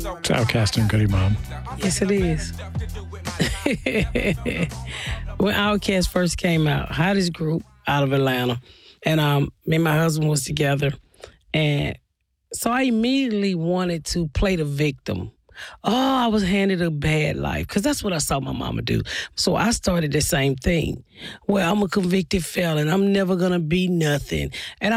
It's Outkast and Goody Mob. Yes, it is. When Outkast first came out, hottest group out of Atlanta. And me and my husband was together. And so I immediately wanted to play the victim. Oh, I was handed a bad life, because that's what I saw my mama do. So I started the same thing. Well, I'm a convicted felon. I'm never going to be nothing. And